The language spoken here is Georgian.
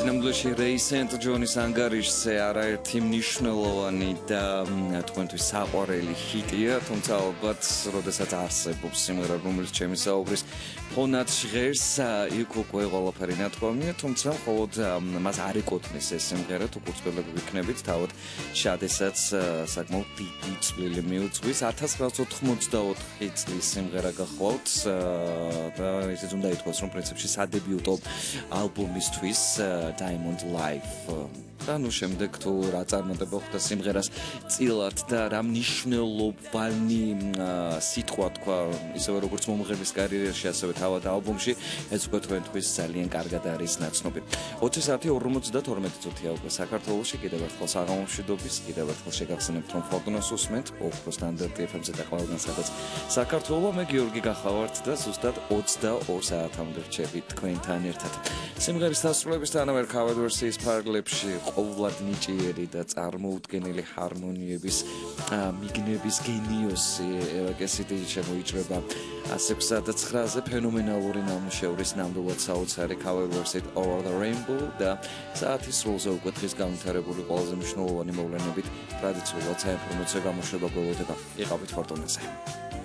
სინამდვილეში რეი სენტ ჯონის ანგარიშზე არაერთი მნიშვნელოვანი და თქვენთვის საყვარელი ჰიტია, თუმცა ალბათ, როდესაც არსებობს სიმღერა, რომელიც ჩემი საუბრის ფონად ჟღერს, იქ უკვე ყველაფერი ნათქვამია, თუმცა მხოლოდ მას არ ეკუთვნის ეს სიმღერა, თუ კურწბელები ვიქნებით, თავად შადესაც საკმაოდ დიდი წვლილი მიუძღვის. 1984 წლის სიმღერა გახლავთ და ისიც უნდა ითქვას, რომ პრინციპში სადებიუტო ალბომისთვის Diamond Life და ნუ შემდეგ თუ რა წარმატება ხვდა სიმღერას წილად და რა მნიშვნელოვანი სიტყვა თქვა ისევე როგორც მომღერლის კარიერაში ასევე თავად ალბომში ეს უკვე თქვენთვის ძალიან კარგად არის ნაცნობი 20 საათი 52 წუთია უკვე საქართველოში კიდევ ერთხელ საღამომშვიდობის კიდევ ერთხელ შეგახსენებთ რომ ფორტუნას უსმენთ ოქროს სტანდარტი FM-ზე და ყველგან სადაც საქართველო მე გიორგი გახავართ და ზუსტად 22 საათამდე რჩებით თქვენთან ერთად სიმღერის დასრულებისთანავე cover version-ის ფარგლებში ყოვლად ნიჭიერი და წარმოუდგენელი ჰარმონიების მიგნების გენიოსი ევაკესიდი შემოიჭრება 109-ზე ფენომენალური ნამუშევრის ნამდვილად საოცარი cover version Over the Rainbow და საათის სრულზე უკვე დღის განვითარებული ყველაზე მნიშვნელოვანი მოვლენებით ტრადიციულად საინფორმაციო გამოშვება გველოდება. იყავით ფორტუნაზე.